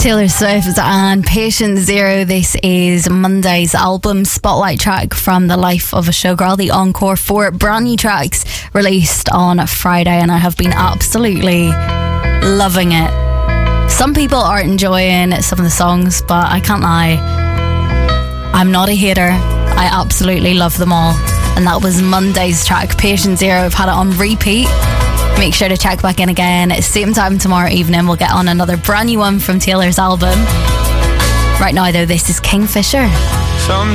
Taylor Swift and Patient Zero. This is Monday's album spotlight track from the life of a showgirl, the encore. 4 brand new tracks released on Friday, and I have been absolutely loving it. Some people aren't enjoying some of the songs, but I can't lie, I'm not a hater. I absolutely love them all. And that was Monday's track, Patient Zero. I've had it on repeat. Make sure to check back in again at same time tomorrow evening. We'll get on another brand new one from Taylor's album. Right now though, this is Kingfisher.